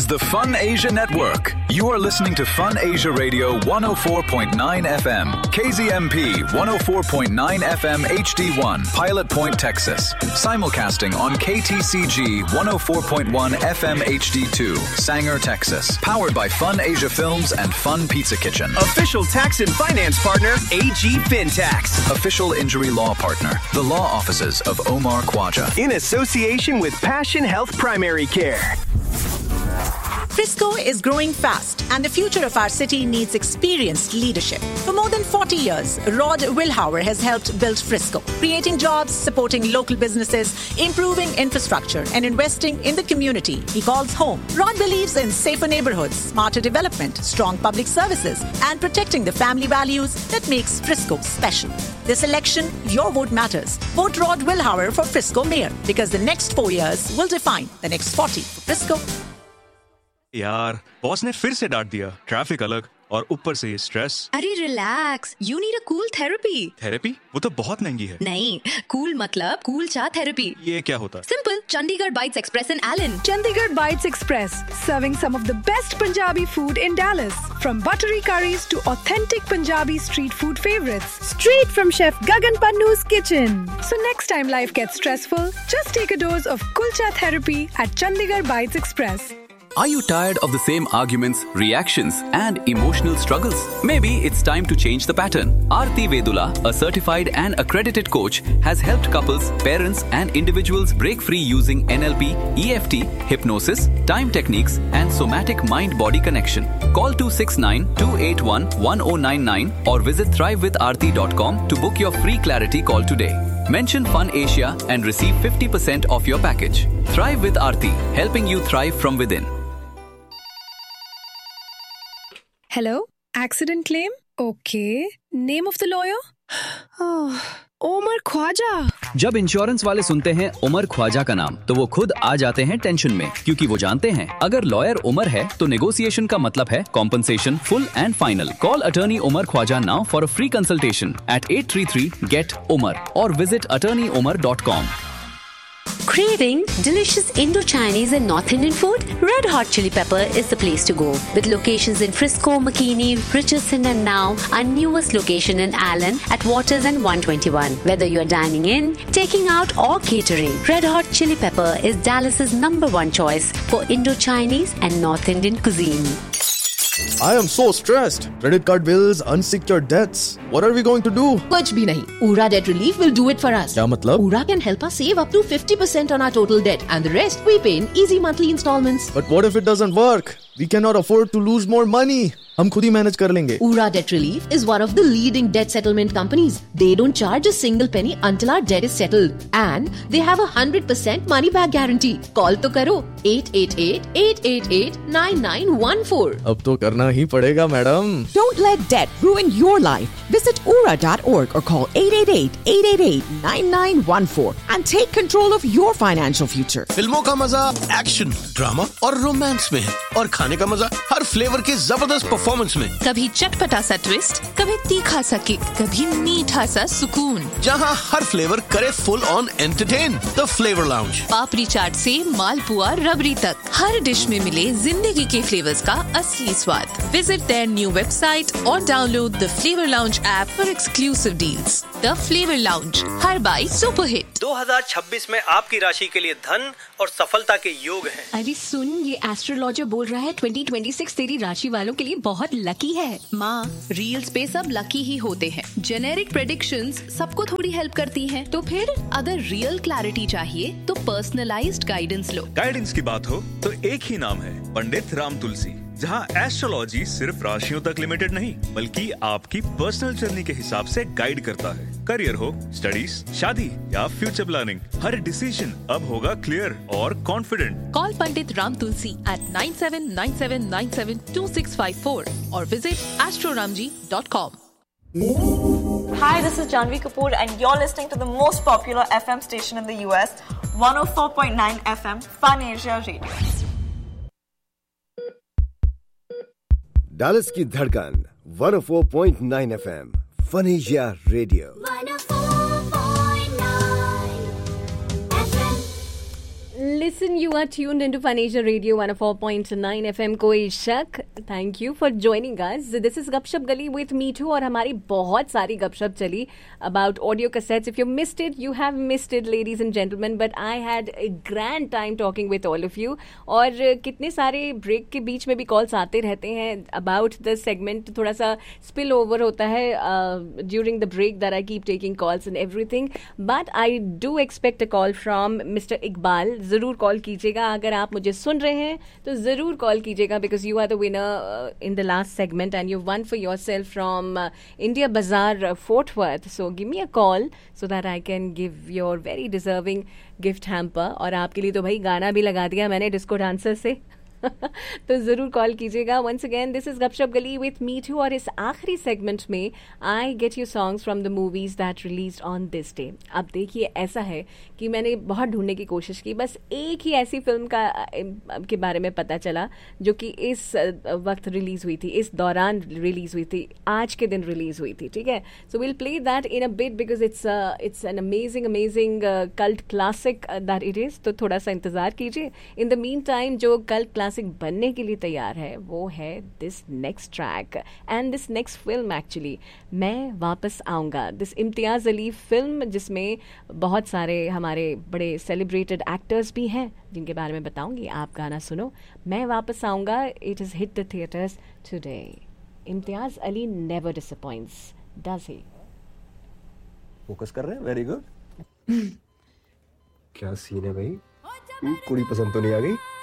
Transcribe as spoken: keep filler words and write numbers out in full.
the Fun Asia Network. You are listening to Fun Asia Radio one oh four point nine F M, K Z M P one oh four point nine F M H D one, Pilot Point, Texas. Simulcasting on K T C G one oh four point one F M H D two, Sanger, Texas. Powered by Fun Asia Films and Fun Pizza Kitchen. Official tax and finance partner, A G FinTax. Official injury law partner, the law offices of Omar Khwaja. In association with Passion Health Primary Care. Frisco is growing fast, and the future of our city needs experienced leadership. For more than forty years, Rod Wilhauer has helped build Frisco, creating jobs, supporting local businesses, improving infrastructure, and investing in the community he calls home. Rod believes in safer neighborhoods, smarter development, strong public services, and protecting the family values that makes Frisco special. This election, your vote matters. Vote Rod Wilhauer for Frisco Mayor, because the next four years will define the next forty for Frisco. यार boss ने फिर से डांट दिया। Traffic अलग और ऊपर से ये स्ट्रेस। अरे relax, you need a cool therapy. Therapy? वो तो बहुत महंगी है। नहीं, कूल मतलब कूल चा थेरेपी। ये क्या होता है? Simple, Chandigarh bytes express in Elon. Chandigarh Bites Express, serving some of the best Punjabi food in Dallas, from buttery curries to authentic Punjabi street food favorites, straight from Chef Gagan Pannu's kitchen. So next time life gets stressful, just take a dose of Kulcha therapy at Chandigarh Bites Express. Are you tired of the same arguments, reactions, and emotional struggles? Maybe it's time to change the pattern. Aarti Vedula, a certified and accredited coach, has helped couples, parents, and individuals break free using N L P, E F T, hypnosis, time techniques, and somatic mind-body connection. Call two six nine, two eight one, one oh nine nine or visit thrive with aarti dot com to book your free clarity call today. Mention Fun Asia and receive fifty percent off your package. Thrive with Aarti, helping you thrive from within. Hello? Accident claim? Okay. Name of the lawyer? Oh, Omar Khwaja. जब insurance वाले सुनते हैं उमर ख्वाजा का नाम, तो वो खुद आ जाते हैं टेंशन में, क्योंकि वो जानते हैं अगर लॉयर उमर है तो नेगोशिएशन का मतलब है compensation full and final. Call attorney Umar Khwaja now for a free consultation eight eight three three get umar और visit attorney umar dot com. Craving delicious Indo-Chinese and North Indian food? Red Hot Chili Pepper is the place to go. With locations in Frisco, McKinney, Richardson and now our newest location in Allen at Waters and one twenty-one. Whether you're dining in, taking out or catering, Red Hot Chili Pepper is Dallas's number one choice for Indo-Chinese and North Indian cuisine. I am so stressed. Credit card bills, unsecured debts. What are we going to do? कुछ भी नहीं. Ura Debt Relief will do it for us. क्या मतलब? Ura can help us save up to fifty percent on our total debt, and the rest we pay in easy monthly installments. But what if it doesn't work? We cannot afford to lose more money. हम खुद ही manage कर लेंगे. Ura Debt Relief is one of the leading debt settlement companies. They don't charge a single penny until our debt is settled, and they have a one hundred percent money back guarantee. Call तो करो eight eight eight, eight eight eight, nine nine one four. अब तो करना ही पड़ेगा madam. Don't let debt ruin your life. Visit ura dot org or call eight eight eight, eight eight eight, nine nine one four and take control of your financial future. फिल्मों का मजा action, drama और romance में है, और खाने का मजा हर फ्लेवर के जबरदस्त परफॉर्मेंस में. कभी चटपटा सा ट्विस्ट, कभी तीखा सा किक, कभी मीठा सा सुकून. जहाँ हर फ्लेवर करे full on entertain. The flavour lounge. पापड़ी चाट से मालपुआ रबड़ी तक, हर डिश में मिले जिंदगी के फ्लेवर्स का असली स्वाद. Visit their new website or download the Flavor Lounge app for exclusive deals. The Flavor Lounge, her by super hit. दो हज़ार छब्बीस में आपकी राशि के लिए धन और सफलता के योग हैं. अरे सुन, ये एस्ट्रोलॉजर बोल रहा है twenty twenty-six तेरी राशि वालों के लिए बहुत लकी है. माँ, रील्स पे सब लकी ही होते हैं. जेनेरिक प्रेडिक्शंस सबको थोड़ी हेल्प करती हैं. तो फिर अगर रियल क्लैरिटी चाहिए तो पर्सनलाइज्ड गाइडेंस लो. गाइडेंस की बात हो तो एक ही नाम है, पंडित राम तुलसी. जहाँ एस्ट्रोलॉजी सिर्फ राशियों तक लिमिटेड नहीं, बल्कि आपकी पर्सनल जर्नी के हिसाब से गाइड करता है. करियर हो, स्टडीज, शादी या फ्यूचर प्लानिंग, हर डिसीजन अब होगा क्लियर और confident. Call Pandit Ram Tulsi at nine seven nine seven nine seven two six five four or visit astroramji dot com. Hi, this is Janvi Kapoor and you're listening to the most popular F M station in the U S, one oh four point nine F M, Fun Asia Radio. Dallas की धड़कन one oh four point nine F M, Fun Asia Radio. one oh four point nine F M. Listen, you are tuned into Fun Asia Radio one oh four point nine F M. कोई शक. Thank you for joining us. This is गपशप गली with me too. और हमारी बहुत सारी गपशप चली about audio cassettes. If you missed it, you have missed it, ladies and gentlemen. But I had a grand time talking with all of you. और कितने सारे break के बीच में भी calls आते रहते हैं about the segment. थोड़ा सा spill over होता है uh, during the break that I keep taking calls and everything. But I do expect a call from Mister Iqbal. ज़रूर कॉल कीजिएगा. अगर आप मुझे सुन रहे हैं तो ज़रूर कॉल कीजिएगा because you are the winner in the last segment and you one for your self from India बाजार fort worth. So give me a call so that I can give your very deserving gift hamper. और आपके लिए तो भाई गाना भी लगा दिया मैंने डिस्को डांसर से. तो ज़रूर कॉल कीजिएगा. वंस अगेन दिस इज़ गपशप गली विथ मी टू. और इस आखिरी सेगमेंट में I get you songs from the movies that release on this day. अब देखिए ऐसा है कि मैंने बहुत ढूंढने की कोशिश की, बस एक ही ऐसी फिल्म का के बारे में पता चला जो कि इस वक्त रिलीज़ हुई थी, इस दौरान रिलीज़ हुई थी, आज के दिन रिलीज़ हुई थी. ठीक है, so will play that in a bit because it's it's an amazing amazing cult classic that it is. तो थोड़ा सा इंतज़ार कीजिए. इन द मीन टाइम जो कल्ट क्लासिक बनने के लिए तैयार है वो है this next track and this next film actually मैं वापस आऊँगा. दिस इम्तियाज़ अली फिल्म जिसमें बहुत सारे हमारे बड़े सेलिब्रेटेड एक्टर्स भी हैं जिनके बारे में बताऊंगी. आप गाना सुनो, मैं वापस आऊँगा. It is hit the theatres today. Imtiaz Ali never disappoints, does he? Focus कर रहे हैं, वेरी गुड. क्या सीन है भाई, कुड़ी पसंद तो नहीं आ गई?